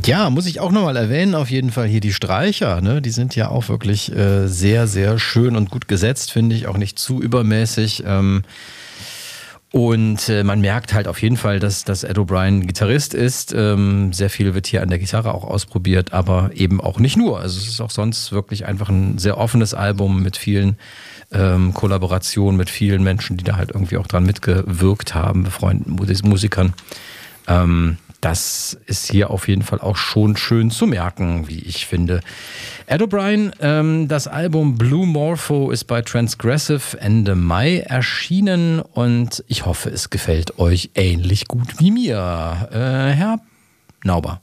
Ja, muss ich auch nochmal erwähnen, auf jeden Fall hier die Streicher, ne? Die sind ja auch wirklich sehr, sehr schön und gut gesetzt, finde ich, auch nicht zu übermäßig. Und man merkt halt auf jeden Fall, dass Ed O'Brien Gitarrist ist. Sehr viel wird hier an der Gitarre auch ausprobiert, aber eben auch nicht nur. Also es ist auch sonst wirklich einfach ein sehr offenes Album mit vielen Kollaborationen, mit vielen Menschen, die da halt irgendwie auch dran mitgewirkt haben, befreundeten Musikern. Das ist hier auf jeden Fall auch schon schön zu merken, wie ich finde. Ed O'Brien, das Album Blue Morpho ist bei Transgressive Ende Mai erschienen und ich hoffe, es gefällt euch ähnlich gut wie mir. Herr Nauber.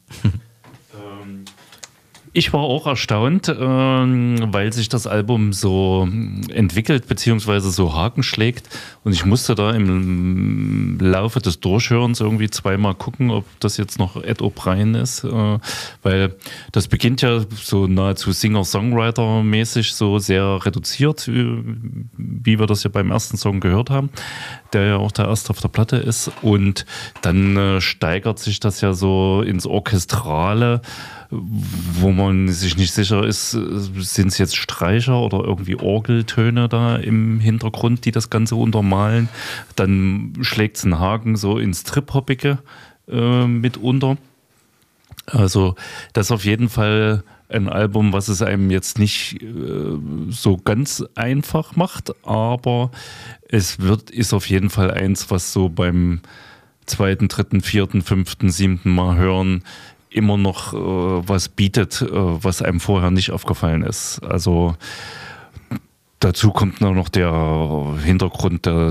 Ich war auch erstaunt, weil sich das Album so entwickelt beziehungsweise so Haken schlägt und ich musste da im Laufe des Durchhörens irgendwie zweimal gucken, ob das jetzt noch Ed O'Brien ist, weil das beginnt ja so nahezu Singer-Songwriter-mäßig so sehr reduziert, wie wir das ja beim ersten Song gehört haben, der ja auch der erste auf der Platte ist und dann steigert sich das ja so ins Orchestrale, wo man sich nicht sicher ist, sind es jetzt Streicher oder irgendwie Orgeltöne da im Hintergrund, die das Ganze untermalen. Dann schlägt es einen Haken so ins Trip-Hoppige mitunter. Also das ist auf jeden Fall ein Album, was es einem jetzt nicht so ganz einfach macht, aber es ist auf jeden Fall eins, was so beim 2., 3., 4., 5., 7. Mal hören immer noch was bietet, was einem vorher nicht aufgefallen ist. Also dazu kommt noch der Hintergrund der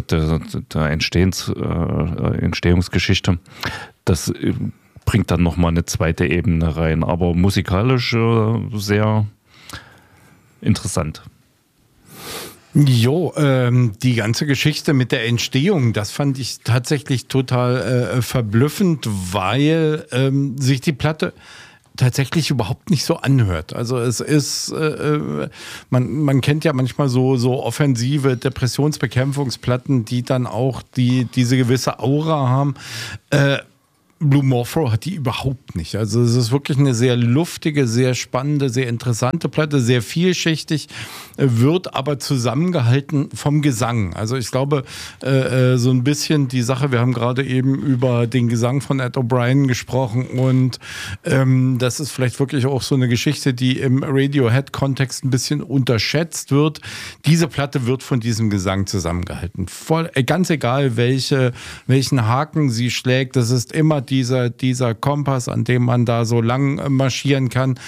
Entstehungsgeschichte. Das bringt dann nochmal eine zweite Ebene rein, aber musikalisch sehr interessant. Jo, die ganze Geschichte mit der Entstehung, das fand ich tatsächlich total verblüffend, weil sich die Platte tatsächlich überhaupt nicht so anhört. Also es ist, man kennt ja manchmal so offensive Depressionsbekämpfungsplatten, die dann auch diese gewisse Aura haben. Blue Morpho hat die überhaupt nicht. Also es ist wirklich eine sehr luftige, sehr spannende, sehr interessante Platte, sehr vielschichtig, wird aber zusammengehalten vom Gesang. Also ich glaube, so ein bisschen die Sache, wir haben gerade eben über den Gesang von Ed O'Brien gesprochen und das ist vielleicht wirklich auch so eine Geschichte, die im Radiohead-Kontext ein bisschen unterschätzt wird. Diese Platte wird von diesem Gesang zusammengehalten. Ganz egal, welchen Haken sie schlägt, das ist immer dieser Kompass, an dem man da so lang marschieren kann.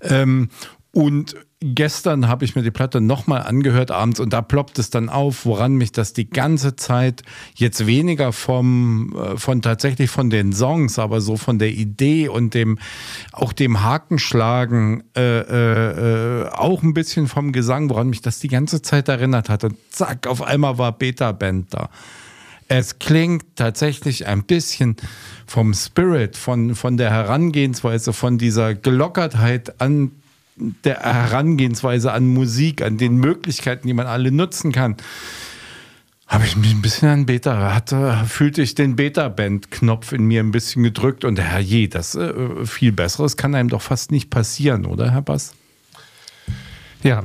Und gestern habe ich mir die Platte nochmal angehört abends und da ploppt es dann auf, woran mich das die ganze Zeit jetzt weniger tatsächlich von den Songs, aber so von der Idee und dem Hakenschlagen, auch ein bisschen vom Gesang, woran mich das die ganze Zeit erinnert hat. Und zack, auf einmal war Beta Band da. Es klingt tatsächlich ein bisschen vom Spirit, von der Herangehensweise, von dieser Gelockertheit an der Herangehensweise an Musik, an den Möglichkeiten, die man alle nutzen kann. Habe ich mich ein bisschen an fühlte ich den Beta-Band-Knopf in mir ein bisschen gedrückt und herrje, das viel Besseres kann einem doch fast nicht passieren, oder Herr Bass? Ja,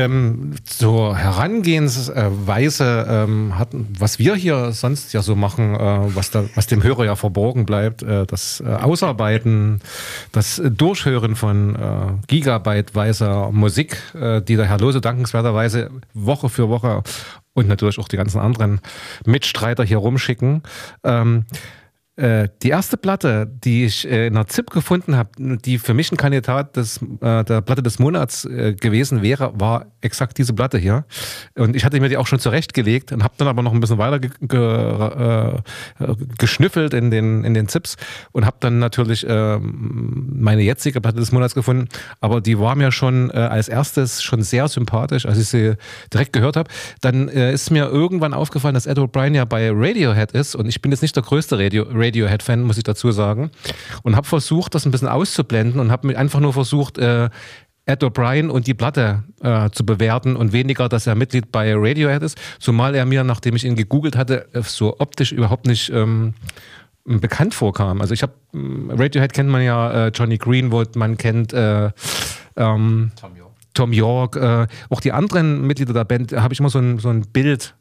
zur Herangehensweise was wir hier sonst ja so machen, was dem Hörer ja verborgen bleibt, das Ausarbeiten, das Durchhören von gigabyteweise Musik, die der Herr Lose dankenswerterweise Woche für Woche und natürlich auch die ganzen anderen Mitstreiter hier rumschicken. Die erste Platte, die ich in einer ZIP gefunden habe, die für mich ein Kandidat der Platte des Monats gewesen wäre, war exakt diese Platte hier. Und ich hatte mir die auch schon zurechtgelegt und habe dann aber noch ein bisschen weiter geschnüffelt in den ZIPs und habe dann natürlich meine jetzige Platte des Monats gefunden. Aber die war mir schon als erstes schon sehr sympathisch, als ich sie direkt gehört habe. Dann ist mir irgendwann aufgefallen, dass Ed O'Brien ja bei Radiohead ist und ich bin jetzt nicht der größte Radiohead-Fan, muss ich dazu sagen. Und habe versucht, das ein bisschen auszublenden und habe einfach nur versucht, Ed O'Brien und die Platte zu bewerten und weniger, dass er Mitglied bei Radiohead ist. Zumal er mir, nachdem ich ihn gegoogelt hatte, so optisch überhaupt nicht bekannt vorkam. Also ich habe Radiohead kennt man ja, Johnny Greenwood, man kennt Tom York, auch die anderen Mitglieder der Band, habe ich immer so ein Bild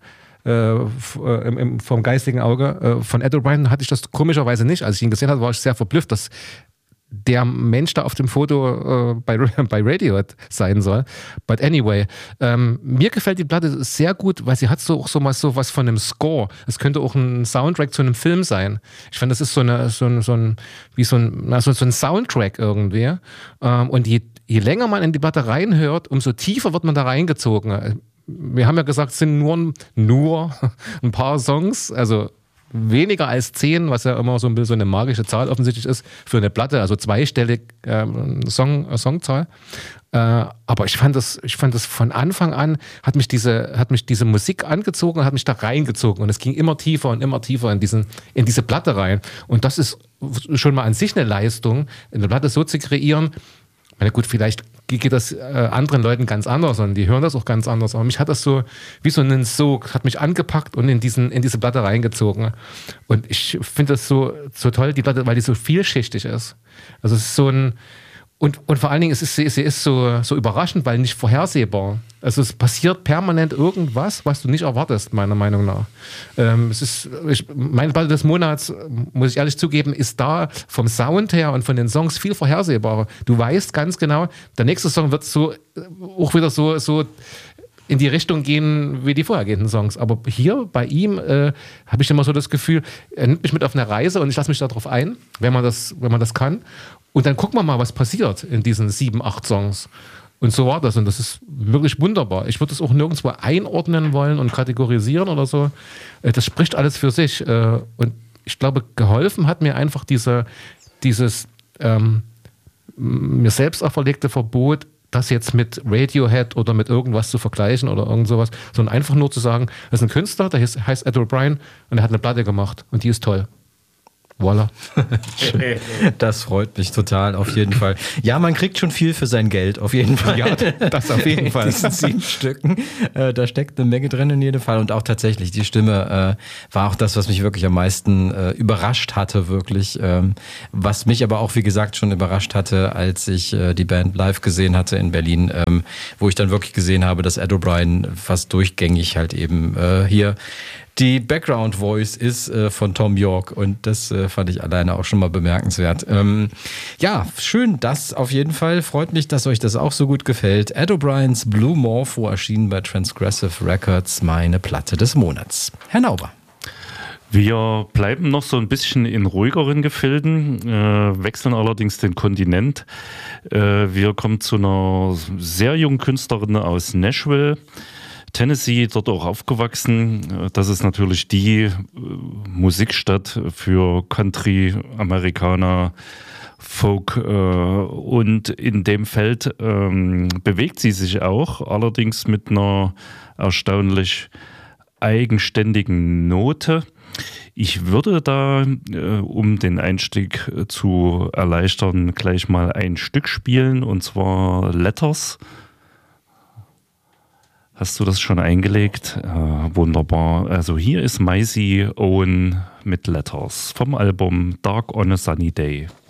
vom geistigen Auge. Von Ed O'Brien hatte ich das komischerweise nicht. Als ich ihn gesehen habe, war ich sehr verblüfft, dass der Mensch da auf dem Foto bei Radiohead sein soll. But anyway, mir gefällt die Platte sehr gut, weil sie hat auch so was von einem Score. Es könnte auch ein Soundtrack zu einem Film sein. Ich finde, das ist so ein Soundtrack irgendwie. Und je länger man in die Platte reinhört, umso tiefer wird man da reingezogen. Wir haben ja gesagt, es sind nur ein paar Songs, also weniger als 10, was ja immer so ein bisschen eine magische Zahl offensichtlich ist für eine Platte, also zweistellig Songzahl. Aber ich fand das von Anfang an, hat mich diese Musik angezogen und hat mich da reingezogen. Und es ging immer tiefer in diese Platte rein. Und das ist schon mal an sich eine Leistung, eine Platte so zu kreieren. Na gut, vielleicht geht das anderen Leuten ganz anders und die hören das auch ganz anders. Aber mich hat das so wie so einen Sog, hat mich angepackt und in diese Platte reingezogen. Und ich finde das so toll, die Platte, weil die so vielschichtig ist. Also es ist so ein und vor allen Dingen sie ist so überraschend, weil nicht vorhersehbar. Also es passiert permanent irgendwas, was du nicht erwartest, meiner Meinung nach. Meine Platte des Monats, muss ich ehrlich zugeben, ist da vom Sound her und von den Songs viel vorhersehbarer. Du weißt ganz genau, der nächste Song wird auch wieder so in die Richtung gehen wie die vorhergehenden Songs. Aber hier bei ihm habe ich immer so das Gefühl, er nimmt mich mit auf eine Reise und ich lasse mich darauf ein, wenn man das kann. Und dann gucken wir mal, was passiert in diesen 7, 8 Songs. Und so war das. Und das ist wirklich wunderbar. Ich würde es auch nirgendwo einordnen wollen und kategorisieren oder so. Das spricht alles für sich. Und ich glaube, geholfen hat mir einfach dieses mir selbst auferlegte Verbot, das jetzt mit Radiohead oder mit irgendwas zu vergleichen oder irgend sowas, sondern einfach nur zu sagen, das ist ein Künstler, der heißt Ed O'Brien und er hat eine Platte gemacht und die ist toll. Voilà. Das freut mich total, auf jeden Fall. Ja, man kriegt schon viel für sein Geld, auf jeden Fall. Ja, das auf jeden Fall. In diesen 7 Stücken, da steckt eine Menge drin in jedem Fall. Und auch tatsächlich, die Stimme war auch das, was mich wirklich am meisten überrascht hatte, wirklich. Was mich aber auch, wie gesagt, schon überrascht hatte, als ich die Band live gesehen hatte in Berlin, wo ich dann wirklich gesehen habe, dass Ed O'Brien fast durchgängig halt eben hier die Background Voice ist von Tom York und das fand ich alleine auch schon mal bemerkenswert. Ja, schön, das auf jeden Fall. Freut mich, dass euch das auch so gut gefällt. Ed O'Briens Blue Morpho erschienen bei Transgressive Records, meine Platte des Monats. Herr Nauber. Wir bleiben noch so ein bisschen in ruhigeren Gefilden, wechseln allerdings den Kontinent. Wir kommen zu einer sehr jungen Künstlerin aus Nashville, Tennessee, dort auch aufgewachsen. Das ist natürlich die Musikstadt für Country, Amerikaner, Folk und in dem Feld bewegt sie sich auch, allerdings mit einer erstaunlich eigenständigen Note. Ich würde da, um den Einstieg zu erleichtern, gleich mal ein Stück spielen, und zwar Letters. Hast du das schon eingelegt? Wunderbar. Also hier ist Maisie Owen mit Letters vom Album Dark on a Sunny Day.